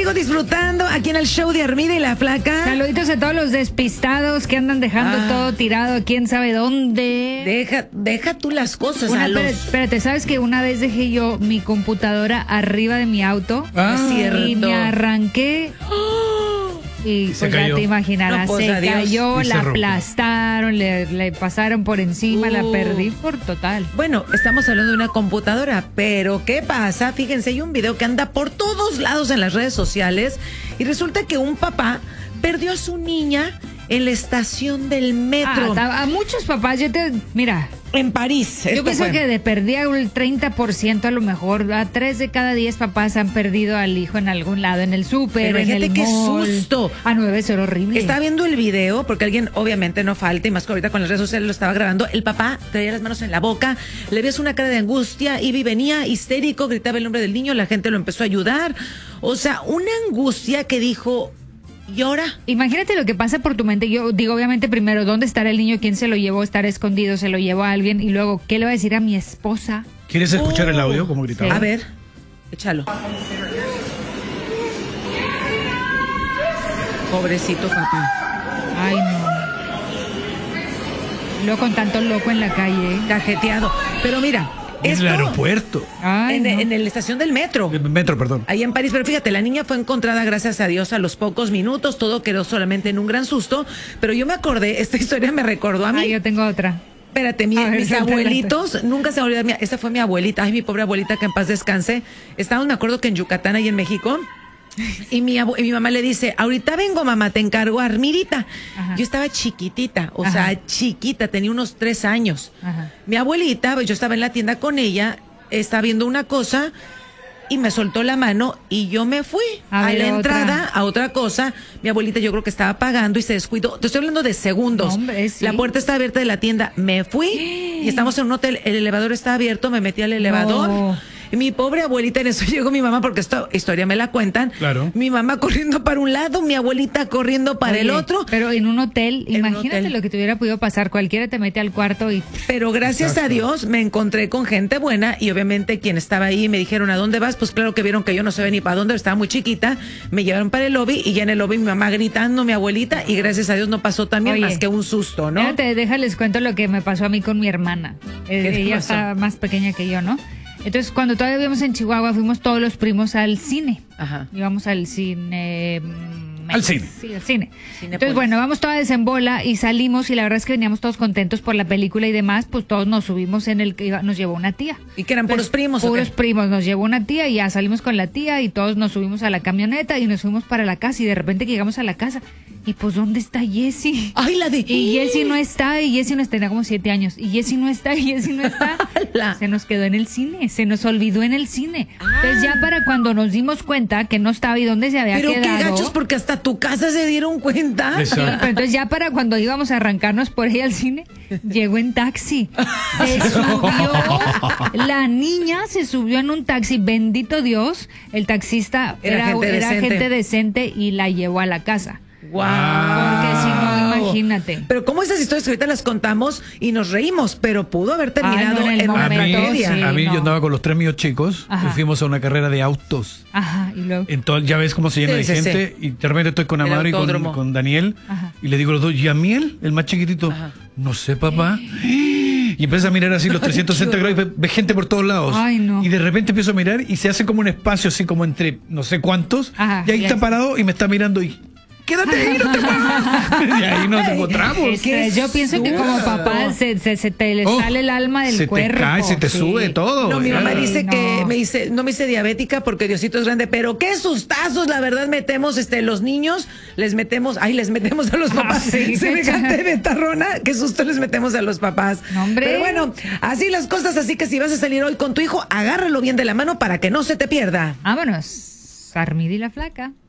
sigo disfrutando aquí en el show de Armida y la Flaca. Saluditos a todos los despistados que andan dejando todo tirado, quién sabe dónde. Deja tú las cosas. Espérate, ¿sabes que una vez dejé yo mi computadora arriba de mi auto? Es cierto. Y me arranqué. Y pues ya te imaginarás, se cayó, la aplastaron, le pasaron por encima, la perdí por total. Bueno, estamos hablando de una computadora, pero ¿qué pasa? Fíjense, hay un video que anda por todos lados en las redes sociales y resulta que un papá perdió a su niña en la estación del metro. A muchos papás, mira. En París. Yo pienso que de perdía un 30% a lo mejor. A 3 de cada 10 papás han perdido al hijo en algún lado, en el súper, en el mall. ¡Qué susto! A 9 es horrible. Estaba viendo el video, porque alguien obviamente no falta, y más que ahorita con las redes sociales lo estaba grabando. El papá traía las manos en la boca, le ves una cara de angustia, iba y venía histérico, gritaba el nombre del niño, la gente lo empezó a ayudar. O sea, una angustia que dijo... ¿Y ahora? Imagínate lo que pasa por tu mente. Yo digo, obviamente, primero, ¿dónde estará el niño? ¿Quién se lo llevó? ¿Estará escondido? ¿Se lo llevó a alguien? Y luego, ¿qué le va a decir a mi esposa? ¿Quieres escuchar el audio? Como gritaba. Sí. A ver, échalo. Pobrecito papá. Ay, no. Luego con tanto loco en la calle. Cajeteado. Pero mira... En el aeropuerto. En la estación del metro. Metro, perdón. Ahí en París. Pero fíjate, la niña fue encontrada, gracias a Dios, a los pocos minutos. Todo quedó solamente en un gran susto. Pero yo me acordé, esta historia me recordó a mí. Yo tengo otra. Espérate, mis abuelitos, nunca se me olvidó. Esta fue mi abuelita. Ay, mi pobre abuelita, que en paz descanse. Estábamos, me acuerdo que en Yucatán, ahí en México. Y mi mamá le dice, ahorita vengo, mamá, te encargo a Armidita. Ajá. Yo estaba chiquitita, o sea, chiquita, tenía unos 3 años. Ajá. Mi abuelita, yo estaba en la tienda con ella, estaba viendo una cosa y me soltó la mano y yo me fui a la entrada a otra cosa. Mi abuelita yo creo que estaba pagando y se descuidó. Te estoy hablando de segundos. No, hombre, sí. La puerta está abierta de la tienda, me fui y estamos en un hotel, el elevador está abierto, me metí al elevador. No. Y mi pobre abuelita, en eso llegó mi mamá, porque esta historia me la cuentan. Claro. Mi mamá corriendo para un lado, mi abuelita corriendo para el otro. Pero en un hotel, imagínate lo que te hubiera podido pasar. Cualquiera te mete al cuarto y... Pero gracias a Dios me encontré con gente buena y obviamente quien estaba ahí me dijeron, ¿a dónde vas? Pues claro que vieron que yo no sabía ni para dónde, estaba muy chiquita. Me llevaron para el lobby y ya en el lobby mi mamá gritando, mi abuelita, y gracias a Dios no pasó también más que un susto, ¿no? Déjales cuento lo que me pasó a mí con mi hermana. Ella está más pequeña que yo, ¿no? Entonces, cuando todavía vivíamos en Chihuahua, fuimos todos los primos al cine. Ajá. Íbamos al cine... Al cine. Sí, al cine. Entonces, bueno, vamos todas en bola y salimos y la verdad es que veníamos todos contentos por la película y demás, pues todos nos subimos en el que nos llevó una tía. ¿Y que eran puros primos? Puros primos, nos llevó una tía y ya salimos con la tía y todos nos subimos a la camioneta y nos fuimos para la casa y de repente que llegamos a la casa y pues ¿dónde está Jessie? Ay, la de... Y Jessie no está, y Jessie no está, tenía como 7 años, y Jessie no está, y Jessie no está. Se nos quedó en el cine, se nos olvidó en el cine. Entonces ya para cuando nos dimos cuenta que no estaba y dónde se había quedado. Pero qué gachos, porque hasta tu casa se dieron cuenta. Pero entonces ya para cuando íbamos a arrancarnos por ahí al cine, llegó en taxi. Se subió, la niña se subió en un taxi, bendito Dios, el taxista era gente decente y la llevó a la casa. Wow. Porque si no, imagínate. Pero como esas historias que ahorita las contamos y nos reímos, pero pudo haber terminado en una tragedia. A mí yo andaba con los 3 míos chicos y fuimos a una carrera de autos. Ajá, y luego. Entonces, ya ves cómo se llena de gente y de repente estoy con Amaro y con Daniel. Ajá. Y le digo a los dos, ¿y a Miel? El más chiquitito. Ajá. No sé, papá. Y empieza a mirar así los 360 grados y ve gente por todos lados. Ay, no. Y de repente empiezo a mirar y se hace como un espacio así como entre no sé cuántos. Ajá, y ahí está parado y me está mirando y... Quédate ahí, no te muevas. Y ahí nos encontramos. Yo pienso que como papá se te le sale el alma del cuerpo. Se te cae, se te sube todo. No, mi mamá dice que no me hice diabética porque Diosito es grande, pero qué sustazos, la verdad, metemos los niños, les metemos a los papás. Semejante betarrona, qué susto les metemos a los papás. No, hombre. Pero bueno, así las cosas, así que si vas a salir hoy con tu hijo, agárralo bien de la mano para que no se te pierda. Vámonos. Armida y la Flaca.